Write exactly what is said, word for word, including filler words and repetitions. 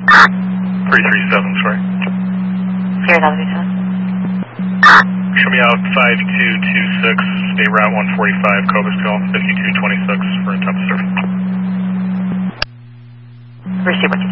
three three seven, sorry. Sierra Delta three seven. Show me out five two two six, State Route one forty-five, Cobblestone, fifty-two twenty-six for a temp surf. Receive what you